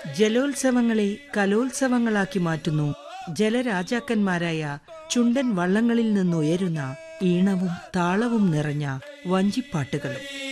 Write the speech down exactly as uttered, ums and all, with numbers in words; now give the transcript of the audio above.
ജലോത്സവങ്ങളെ കലോത്സവങ്ങളാക്കി മാറ്റുന്നു ജലരാജാക്കന്മാരായ ചുണ്ടൻ വള്ളങ്ങളിൽ നിന്നുയരുന്ന ഈണവും താളവും നിറഞ്ഞ വഞ്ചിപ്പാട്ടുകളും.